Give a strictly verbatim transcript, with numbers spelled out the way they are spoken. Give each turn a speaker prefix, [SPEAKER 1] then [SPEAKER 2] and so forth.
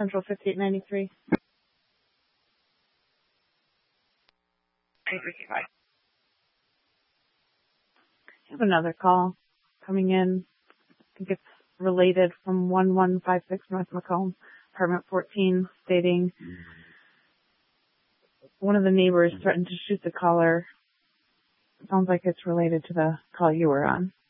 [SPEAKER 1] Central fifty-eight ninety-three.
[SPEAKER 2] Hi.
[SPEAKER 1] I have another call coming in. I think it's related from one one five six North Macomb, apartment fourteen, stating one of the neighbors threatened to shoot the caller. It sounds like it's related to the call you were on.